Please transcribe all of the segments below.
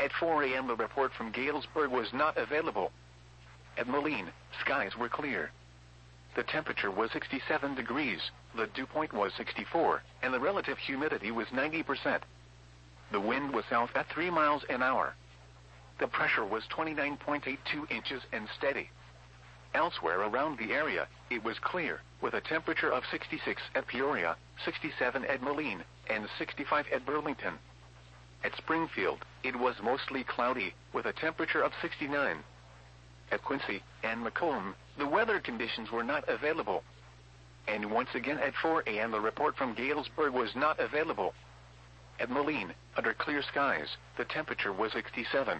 At 4 a.m. the report from Galesburg was not available. At Moline, skies were clear. The temperature was 67 degrees, the dew point was 64, and the relative humidity was 90%. The wind was south at 3 miles an hour. The pressure was 29.82 inches and steady. Elsewhere around the area, it was clear, with a temperature of 66 at Peoria, 67 at Moline, and 65 at Burlington. At Springfield, it was mostly cloudy, with a temperature of 69. At Quincy and Macomb, the weather conditions were not available. And once again at 4 a.m. the report from Galesburg was not available. At Moline, under clear skies, the temperature was 67.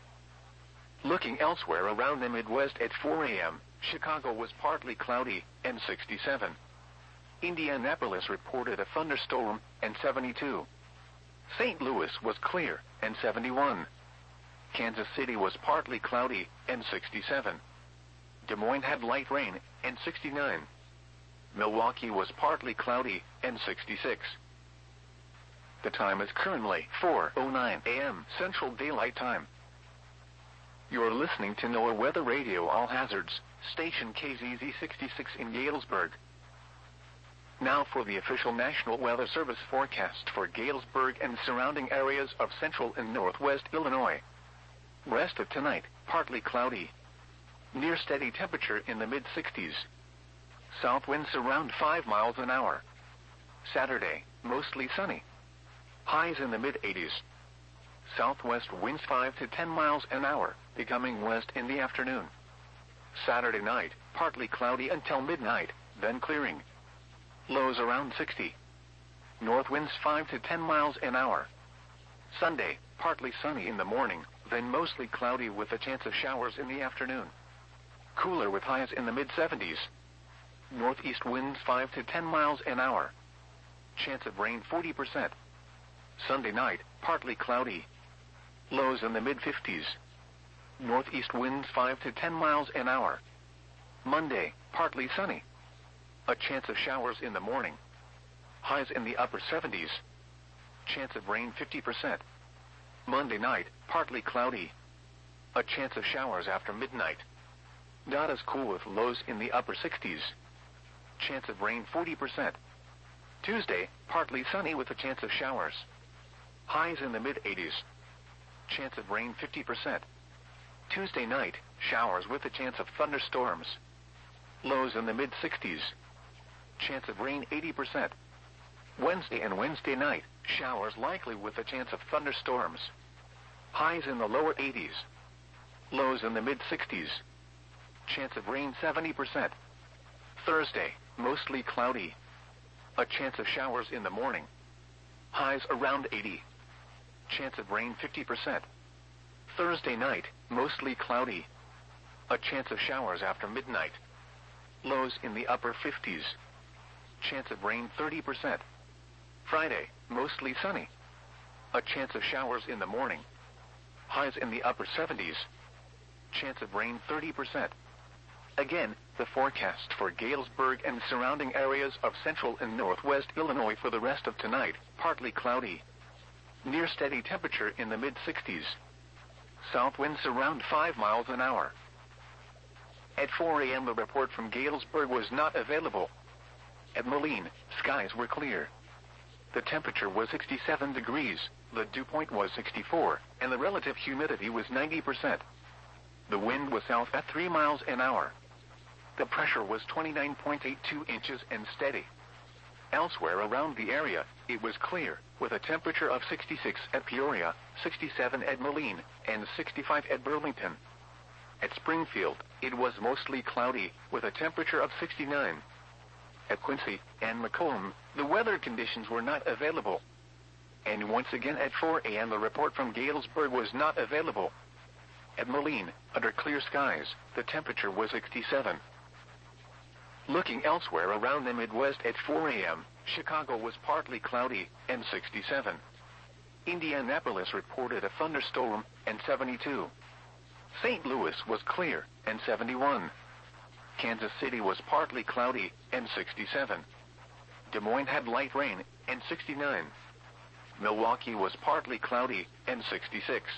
Looking elsewhere around the Midwest at 4 a.m., Chicago was partly cloudy and 67. Indianapolis reported a thunderstorm and 72. St. Louis was clear and 71. Kansas City was partly cloudy and 67. Des Moines had light rain and 69. Milwaukee was partly cloudy and 66. The time is currently 4:09 a.m. Central Daylight Time. You're listening to NOAA Weather Radio All Hazards, station KZZ 66 in Galesburg. Now for the official National Weather Service forecast for Galesburg and surrounding areas of central and northwest Illinois. Rest of tonight, partly cloudy. Near steady temperature in the mid-60s. South winds around 5 miles an hour. Saturday, mostly sunny. Highs in the mid-80s. Southwest winds 5 to 10 miles an hour, becoming west in the afternoon. Saturday night, partly cloudy until midnight, then clearing. Lows around 60. North winds 5 to 10 miles an hour. Sunday, partly sunny in the morning, then mostly cloudy with a chance of showers in the afternoon. Cooler with highs in the mid-70s. Northeast winds 5 to 10 miles an hour. Chance of rain 40%. Sunday night, partly cloudy. Lows in the mid-50s. Northeast winds 5 to 10 miles an hour. Monday, partly sunny. A chance of showers in the morning. Highs in the upper 70s. Chance of rain 50%. Monday night, partly cloudy. A chance of showers after midnight. Not as cool with lows in the upper 60s. Chance of rain 40%. Tuesday, partly sunny with a chance of showers. Highs in the mid-80s. Chance of rain 50%. Tuesday night, showers with a chance of thunderstorms. Lows in the mid-60s. Chance of rain 80%. Wednesday and Wednesday night, showers likely with a chance of thunderstorms. Highs in the lower 80s. Lows in the mid-60s. Chance of rain 70%. Thursday, mostly cloudy. A chance of showers in the morning. Highs around 80. Chance of rain 50%. Thursday night, mostly cloudy. A chance of showers after midnight. Lows in the upper 50s. Chance of rain 30%. Friday, mostly sunny. A chance of showers in the morning. Highs in the upper 70s. Chance of rain 30%. Again, the forecast for Galesburg and surrounding areas of central and northwest Illinois for the rest of tonight, partly cloudy. Near steady temperature in the mid-60s. South winds around 5 miles an hour. At 4 a.m. the report from Galesburg was not available. At Moline, skies were clear. The temperature was 67 degrees, the dew point was 64, and the relative humidity was 90%. The wind was south at 3 miles an hour. The pressure was 29.82 inches and steady. Elsewhere around the area, it was clear, with a temperature of 66 at Peoria, 67 at Moline, and 65 at Burlington. At Springfield, it was mostly cloudy, with a temperature of 69. At Quincy and Macomb, the weather conditions were not available. And once again at 4 a.m. the report from Galesburg was not available. At Moline, under clear skies, the temperature was 67. Looking elsewhere around the Midwest at 4 a.m., Chicago was partly cloudy and 67. Indianapolis reported a thunderstorm and 72. St. Louis was clear and 71. Kansas City was partly cloudy and 67. Des Moines had light rain and 69. Milwaukee was partly cloudy and 66.